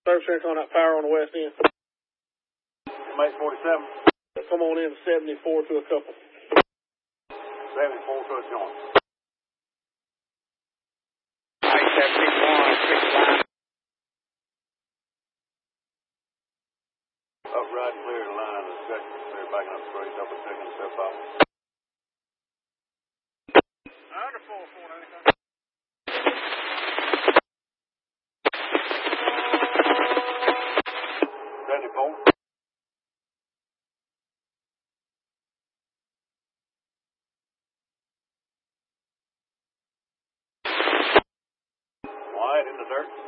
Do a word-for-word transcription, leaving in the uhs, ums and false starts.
Service check on that power on the west end. Mate forty-seven. Come on in to seventy-four to a couple. seventy-four to a joint. Mate seventy-one, six line. Up right, clear the line. The second, clear backing up straight. Double checking the step out. Under four four anything. seventy-four. Wide in the dirt.